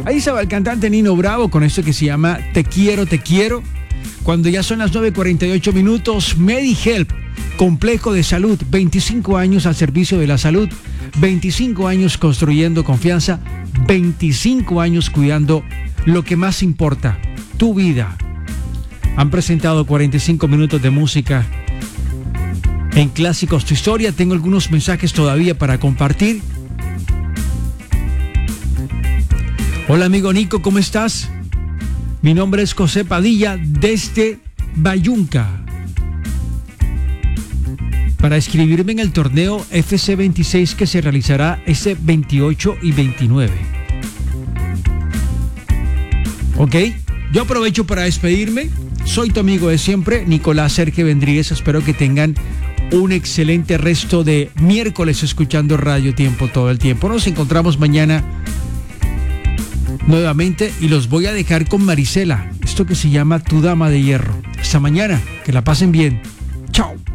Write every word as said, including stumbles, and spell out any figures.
Ahí estaba el cantante Nino Bravo con esto que se llama Te quiero, te quiero. Cuando ya son las nueve cuarenta y ocho minutos, MediHelp, complejo de salud, veinticinco años al servicio de la salud, veinticinco años construyendo confianza, veinticinco años cuidando lo que más importa, tu vida. Han presentado cuarenta y cinco minutos de música en Clásicos Tu Historia. Tengo algunos mensajes todavía para compartir. Hola amigo Nico, ¿cómo estás? Mi nombre es José Padilla desde Bayunca. Para inscribirme en el torneo F C veintiséis que se realizará este veintiocho y veintinueve. Ok, yo aprovecho para despedirme. Soy tu amigo de siempre, Nicolás Sergio Vendríguez. Espero que tengan un excelente resto de miércoles escuchando Radio Tiempo todo el tiempo. Nos encontramos mañana nuevamente y los voy a dejar con Marisela, esto que se llama Tu Dama de Hierro. Hasta mañana, que la pasen bien. Chao.